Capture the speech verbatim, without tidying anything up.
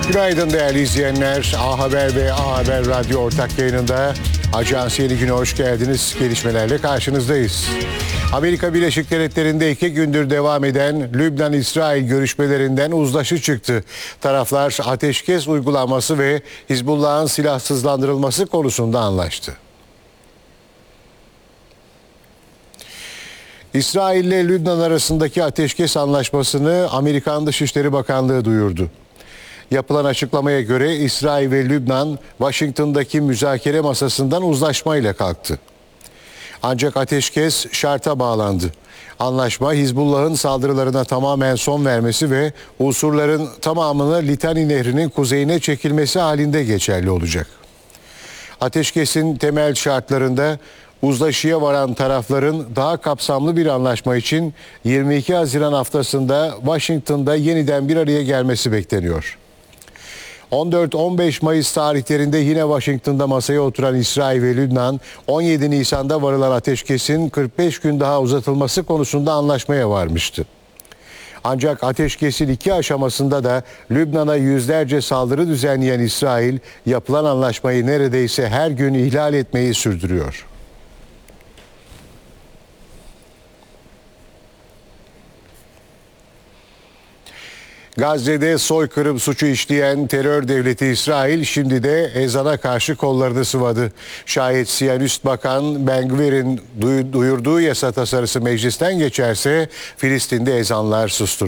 Günaydın değerli izleyenler. A Haber ve A Haber Radyo ortak yayınında Ajans Yeni Gün'e hoş geldiniz. Gelişmelerle karşınızdayız. Amerika Birleşik Devletleri'nde iki gündür devam eden Lübnan-İsrail görüşmelerinden uzlaşı çıktı. Taraflar ateşkes uygulanması ve Hizbullah'ın silahsızlandırılması konusunda anlaştı. İsrail ile Lübnan arasındaki ateşkes anlaşmasını Amerikan Dışişleri Bakanlığı duyurdu. Yapılan açıklamaya göre İsrail ve Lübnan, Washington'daki müzakere masasından uzlaşmayla kalktı. Ancak ateşkes şarta bağlandı. Anlaşma, Hizbullah'ın saldırılarına tamamen son vermesi ve unsurların tamamını Litani Nehri'nin kuzeyine çekilmesi halinde geçerli olacak. Ateşkesin temel şartlarında uzlaşıya varan tarafların daha kapsamlı bir anlaşma için yirmi iki Haziran haftasında Washington'da yeniden bir araya gelmesi bekleniyor. on dört on beş Mayıs tarihlerinde yine Washington'da masaya oturan İsrail ve Lübnan, on yedi Nisan'da varılan ateşkesin kırk beş gün daha uzatılması konusunda anlaşmaya varmıştı. Ancak ateşkesin iki aşamasında da Lübnan'a yüzlerce saldırı düzenleyen İsrail, yapılan anlaşmayı neredeyse her gün ihlal etmeyi sürdürüyor. Gazze'de soykırım suçu işleyen terör devleti İsrail şimdi de ezana karşı kollarını sıvadı. Şayet Siyanist Bakan Ben-Gvir'in duyurduğu yasa tasarısı meclisten geçerse Filistin'de ezanlar susturulacak.